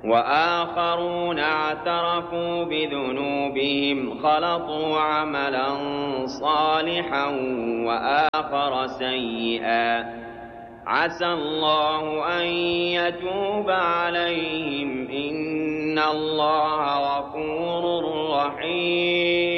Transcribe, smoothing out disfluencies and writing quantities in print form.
وآخرون اعترفوا بذنوبهم خلطوا عملا صالحا وآخر سيئا عسى الله أن يتوب عليهم إن الله غفور رحيم.